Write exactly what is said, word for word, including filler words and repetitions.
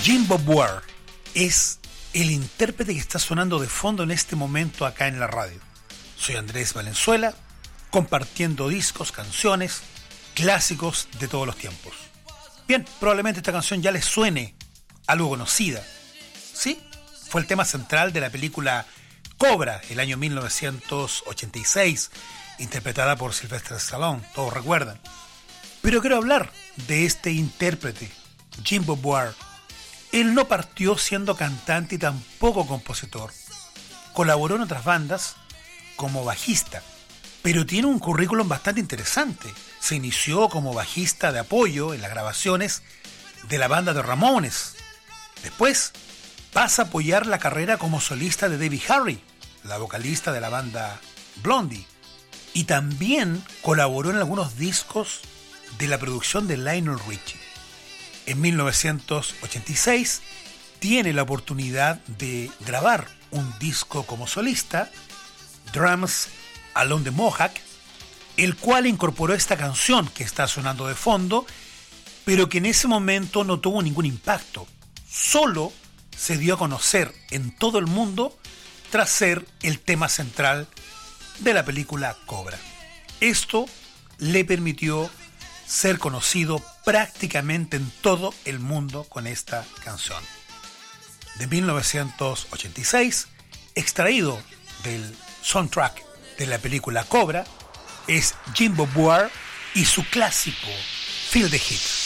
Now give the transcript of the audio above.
Jim Bob Ware es el intérprete que está sonando de fondo en este momento acá en la radio. Soy Andrés Valenzuela, compartiendo discos, canciones, clásicos de todos los tiempos. Bien, probablemente esta canción ya les suene algo conocida. ¿Sí? Fue el tema central de la película Cobra, el año mil novecientos ochenta y seis, interpretada por Sylvester Stallone, todos recuerdan. Pero quiero hablar de este intérprete, Jim Bob Ware. Él no partió siendo cantante y tampoco compositor. Colaboró en otras bandas como bajista, pero tiene un currículum bastante interesante. Se inició como bajista de apoyo en las grabaciones de la banda de Ramones. Después pasa a apoyar la carrera como solista de Debbie Harry, la vocalista de la banda Blondie. Y también colaboró en algunos discos de la producción de Lionel Richie. En mil novecientos ochenta y seis tiene la oportunidad de grabar un disco como solista, Drums Along the Mohawk, el cual incorporó esta canción que está sonando de fondo, pero que en ese momento no tuvo ningún impacto. Solo se dio a conocer en todo el mundo tras ser el tema central de la película Cobra. Esto le permitió ser conocido prácticamente en todo el mundo con esta canción. De mil novecientos ochenta y seis, extraído del soundtrack de la película Cobra, es Jim Bob Ware y su clásico Feel the Heat.